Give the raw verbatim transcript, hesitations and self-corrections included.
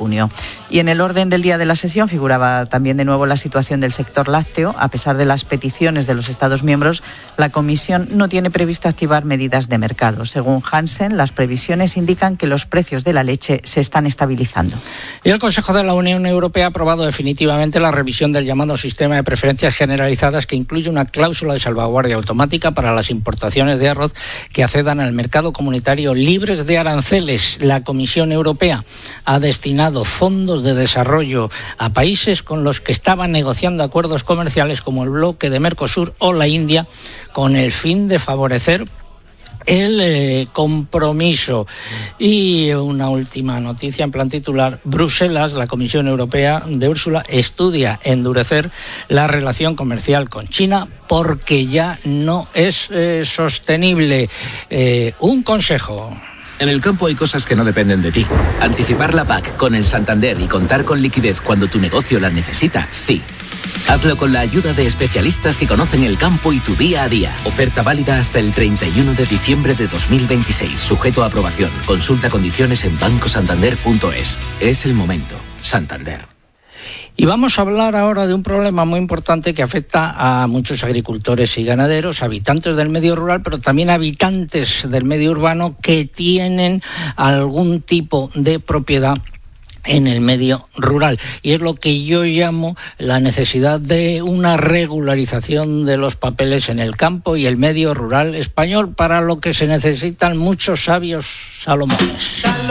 junio. Y en el orden del día de la sesión figuraba también de nuevo la situación del sector lácteo. A pesar de las peticiones de los Estados miembros, la Comisión no tiene previsto activar medidas de mercado. Según Hansen, las previsiones indican que los precios de la leche se están estabilizando. Y el Consejo de la Unión Europea ha aprobado definitivamente la revisión del llamado sistema de preferencias generalizadas, que incluye una cláusula de salvaguardia automática para las importaciones de arroz que accedan al mercado comunitario libres de aranceles. La Comisión Europea ha destinado fondos de desarrollo a países con los que estaban negociando acuerdos comerciales, como el bloque de Mercosur o la India, con el fin de favorecer el eh, compromiso. Y una última noticia en plan titular: Bruselas, la Comisión Europea de Úrsula, estudia endurecer la relación comercial con China porque ya no es eh, sostenible. Eh, un consejo. En el campo hay cosas que no dependen de ti. Anticipar la P A C con el Santander y contar con liquidez cuando tu negocio la necesita, sí. Hazlo con la ayuda de especialistas que conocen el campo y tu día a día. Oferta válida hasta el treinta y uno de diciembre de dos mil veintiséis. Sujeto a aprobación. Consulta condiciones en banco santander punto es. Es el momento. Santander. Y vamos a hablar ahora de un problema muy importante que afecta a muchos agricultores y ganaderos, habitantes del medio rural, pero también habitantes del medio urbano que tienen algún tipo de propiedad en el medio rural, y es lo que yo llamo la necesidad de una regularización de los papeles en el campo y el medio rural español, para lo que se necesitan muchos sabios Salomones.